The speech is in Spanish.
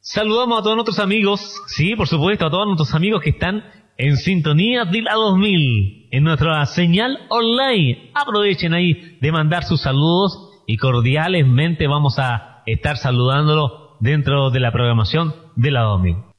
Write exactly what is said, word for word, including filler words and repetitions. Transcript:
Saludamos a todos nuestros amigos, sí, por supuesto, a todos nuestros amigos que están en sintonía de la dos mil, en nuestra señal online. Aprovechen ahí de mandar sus saludos y cordialmente vamos a estar saludándolo dentro de la programación de la dos mil.